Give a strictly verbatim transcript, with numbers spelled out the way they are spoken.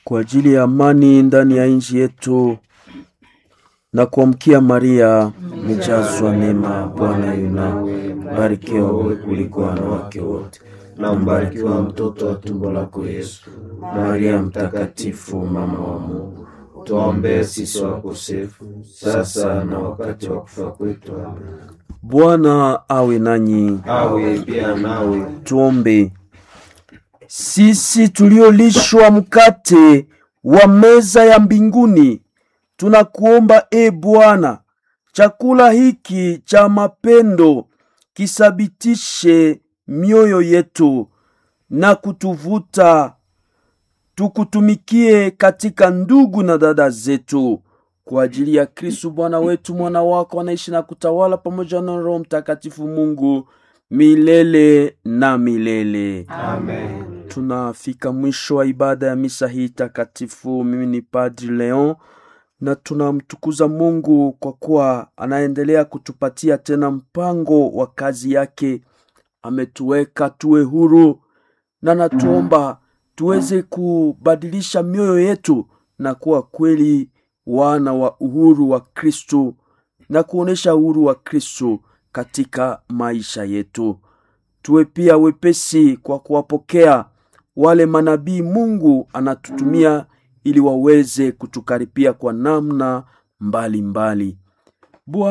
kwa ajili ya amani ndani ya nchi yetu, na kuamkia Maria, umejazwa neema, Bwana yu nawe, mbarikiwa wewe kuliko wanawake wote, na mbarikiwa mtoto wa tumbo lako Yesu. Maria mtakatifu, mama wa Mungu, tuombee sisi wakosefu, sasa na wakati wa kufa kwetu. Amen. Bwana awe nanyi, awe pia nawe. Tuombe. Sisi tuliolishwa mkate wa meza ya mbinguni, tunakuomba e Bwana, chakula hiki cha mapendo kisabitishe mioyo yetu na kutuvuta tukutumikie katika ndugu na dada zetu, kwa ajili ya Kristo Bwana wetu, mwana wako anaishi na kutawala pamoja na Roho Mtakatifu Mungu milele na milele. Amen. Tunafika mwisho wa ibada ya misa hii takatifu. Mimi ni Padri Leon, na tunamtukuza Mungu kwa kuwa anaendelea kutupatia tena mpango wa kazi yake. Ametuweka tuwe huru, na natuomba tuweze kubadilisha mioyo yetu na kuwa kweli wana wa uhuru wa Kristo, na kuonesha uhuru wa Kristo katika maisha yetu. Tuwe pia wepesi kwa kuwapokea wale manabii Mungu anatutumia ili waweze kutukaripia kwa namna mbali mbali.